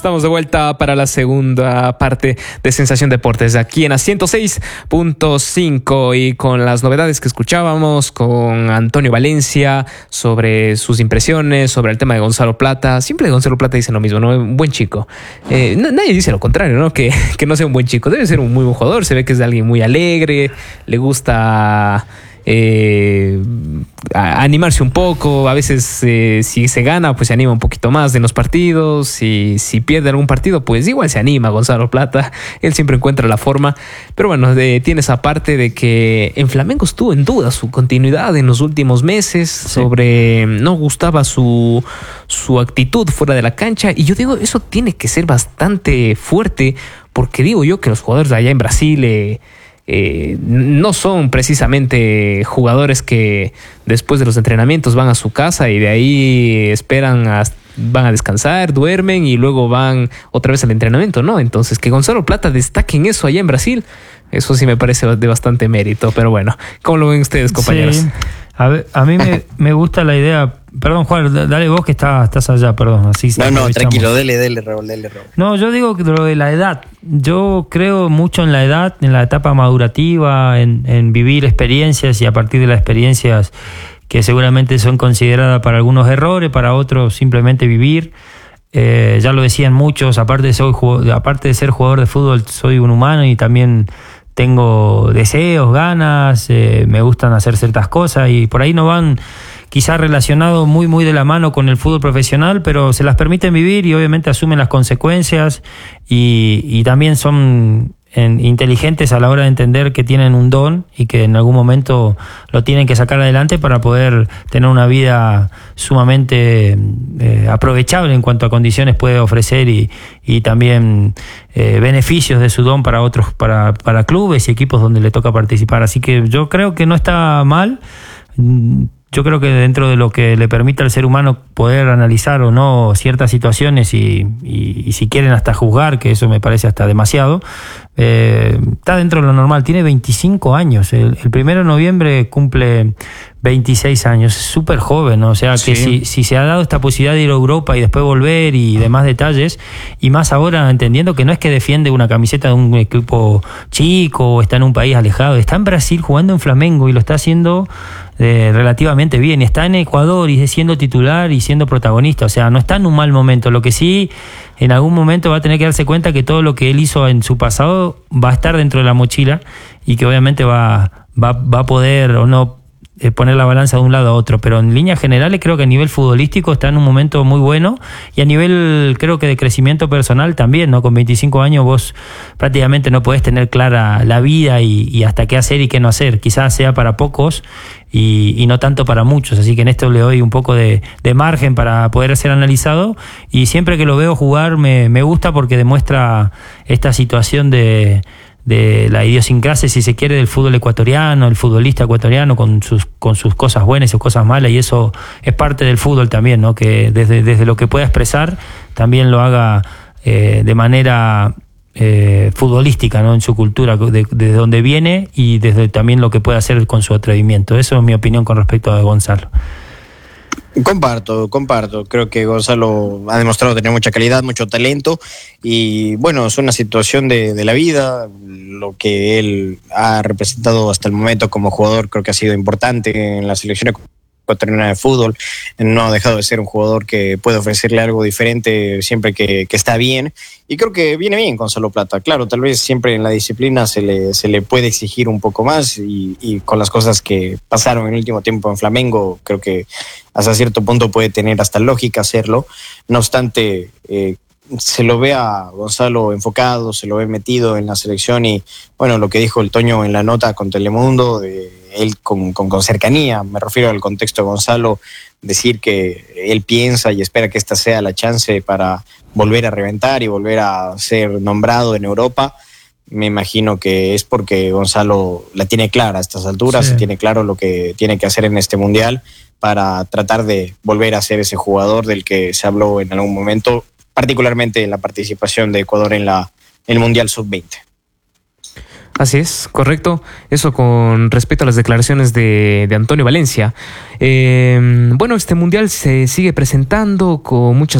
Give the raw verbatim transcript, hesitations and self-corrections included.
Estamos de vuelta para la segunda parte de Sensación Deportes aquí en la ciento seis punto cinco y con las novedades que escuchábamos con Antonio Valencia sobre sus impresiones, sobre el tema de Gonzalo Plata. Siempre Gonzalo Plata dice lo mismo, ¿no? Un buen chico. Eh, nadie dice lo contrario, ¿no? Que, que no sea un buen chico. Debe ser un muy buen jugador. Se ve que es alguien muy alegre, le gusta... Eh, a animarse un poco. A veces eh, si se gana pues se anima un poquito más en los partidos, y si pierde algún partido pues igual se anima Gonzalo Plata. Él siempre encuentra la forma, pero bueno, de, tiene esa parte de que en Flamengo estuvo en duda su continuidad en los últimos meses, sí. Sobre no gustaba su, su actitud fuera de la cancha, y yo digo, eso tiene que ser bastante fuerte, porque digo yo que los jugadores de allá en Brasil eh, Eh, no son precisamente jugadores que después de los entrenamientos van a su casa y de ahí esperan a, van a descansar, duermen y luego van otra vez al entrenamiento, ¿no? Entonces que Gonzalo Plata destaque en eso allá en Brasil, eso sí me parece de bastante mérito. Pero bueno, ¿cómo lo ven ustedes, compañeros? Sí. A, ver, a mí me, me gusta la idea. Perdón, Juan, dale vos que está, estás allá, perdón. Así no, no, tranquilo, dele, dele, Raúl, dele, Raúl. No, yo digo que lo de la edad. Yo creo mucho en la edad, en la etapa madurativa, en, en vivir experiencias, y a partir de las experiencias que seguramente son consideradas para algunos errores, para otros simplemente vivir. Eh, ya lo decían muchos, aparte de, soy, aparte de ser jugador de fútbol, soy un humano y también tengo deseos, ganas, eh, me gustan hacer ciertas cosas, y por ahí no van quizás relacionados muy muy de la mano con el fútbol profesional, pero se las permiten vivir y obviamente asumen las consecuencias, y, y también son en, inteligentes a la hora de entender que tienen un don y que en algún momento lo tienen que sacar adelante para poder tener una vida sumamente eh, aprovechable en cuanto a condiciones puede ofrecer, y, y también eh, beneficios de su don para otros, para, para clubes y equipos donde le toca participar. Así que yo creo que no está mal. Yo creo que dentro de lo que le permite al ser humano poder analizar o no ciertas situaciones y, y, y si quieren hasta juzgar, que eso me parece hasta demasiado, eh, está dentro de lo normal. Tiene veinticinco años, el, el primero de noviembre cumple veintiséis años, es súper joven, ¿no? O sea que sí. si, si se ha dado esta posibilidad de ir a Europa y después volver y demás detalles, y más ahora entendiendo que no es que defiende una camiseta de un equipo chico o está en un país alejado, está en Brasil jugando en Flamengo y lo está haciendo Eh, relativamente bien, está en Ecuador y siendo titular y siendo protagonista, o sea, no está en un mal momento. Lo que sí, en algún momento va a tener que darse cuenta que todo lo que él hizo en su pasado va a estar dentro de la mochila, y que obviamente va, va, va a poder o no eh, poner la balanza de un lado a otro, pero en líneas generales creo que a nivel futbolístico está en un momento muy bueno, y a nivel creo que de crecimiento personal también, ¿no? Con veinticinco años vos prácticamente no podés tener clara la vida y, y hasta qué hacer y qué no hacer, quizás sea para pocos y, y no tanto para muchos, así que en esto le doy un poco de, de margen para poder ser analizado, y siempre que lo veo jugar me, me gusta porque demuestra esta situación de de la idiosincrasia, si se quiere, del fútbol ecuatoriano, el futbolista ecuatoriano con sus con sus cosas buenas y sus cosas malas, y eso es parte del fútbol también, ¿no? Que desde, desde lo que pueda expresar también lo haga eh, de manera eh, futbolística, ¿no? En su cultura, de, de donde viene, y desde también lo que puede hacer con su atrevimiento. Eso es mi opinión con respecto a Gonzalo. Comparto, comparto. Creo que Gonzalo ha demostrado tener mucha calidad, mucho talento, y bueno, es una situación de, de la vida. Lo que él ha representado hasta el momento como jugador creo que ha sido importante en la selección ecuatoriana de fútbol. No ha dejado de ser un jugador que puede ofrecerle algo diferente siempre que, que está bien, y creo que viene bien Gonzalo Plata. Claro, tal vez siempre en la disciplina se le, se le puede exigir un poco más, y, y con las cosas que pasaron en el último tiempo en Flamengo, creo que hasta cierto punto puede tener hasta lógica hacerlo. No obstante, eh, se lo ve a Gonzalo enfocado, se lo ve metido en la selección, y bueno, lo que dijo el Toño en la nota con Telemundo, de él con, con, con cercanía, me refiero al contexto de Gonzalo, decir que él piensa y espera que esta sea la chance para volver a reventar y volver a ser nombrado en Europa. Me imagino que es porque Gonzalo la tiene clara a estas alturas, sí. Tiene claro lo que tiene que hacer en este mundial para tratar de volver a ser ese jugador del que se habló en algún momento, particularmente en la participación de Ecuador en la en el Mundial sub veinte. Así es, correcto. Eso con respecto a las declaraciones de, de Antonio Valencia. Eh, bueno, este mundial se sigue presentando con muchas